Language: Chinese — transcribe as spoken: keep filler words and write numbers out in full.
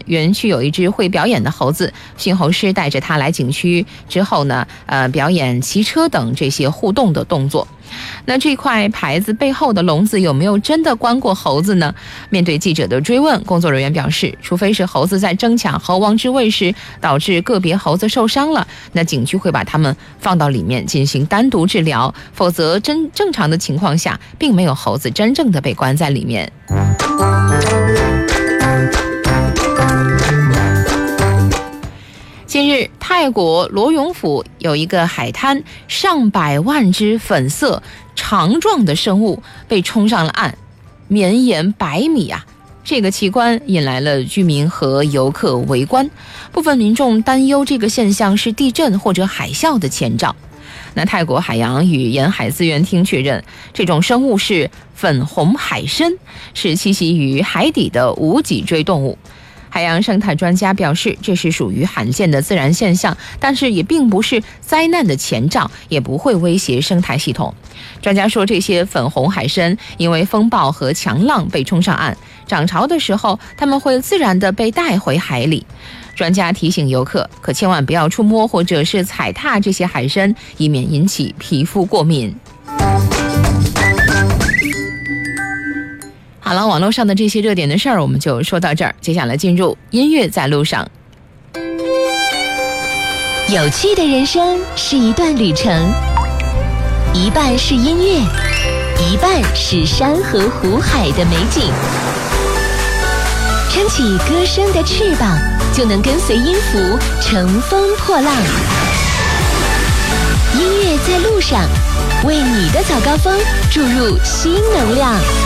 园区有一只会表演的猴子，驯猴师带着它来景区之后呢，呃，表演骑车等这些互动的动作。那这块牌子背后的笼子有没有真的关过猴子呢？面对记者的追问，工作人员表示，除非是猴子在争抢猴王之位时导致个别猴子受伤了，那景区会把它们放到里面进行单独治疗，否则真正常的情况下，并没有猴子真正的被关在里面。近日，泰国罗永府有一个海滩，上百万只粉色长状的生物被冲上了岸，绵延百米啊！这个奇观引来了居民和游客围观，部分民众担忧这个现象是地震或者海啸的前兆。那泰国海洋与沿海资源厅确认，这种生物是粉红海参，是栖息于海底的无脊椎动物。海洋生态专家表示，这是属于罕见的自然现象，但是也并不是灾难的前兆，也不会威胁生态系统。专家说，这些粉红海参因为风暴和强浪被冲上岸，涨潮的时候，它们会自然地被带回海里。专家提醒游客，可千万不要触摸或者是踩踏这些海参，以免引起皮肤过敏。好了，网络上的这些热点的事儿我们就说到这儿，接下来进入音乐在路上。 有趣的人生是一段旅程，一半是音乐，一半是山河湖海的美景。撑起歌声的翅膀，就能跟随音符乘风破浪。音乐在路上，为你的早高峰注入新能量。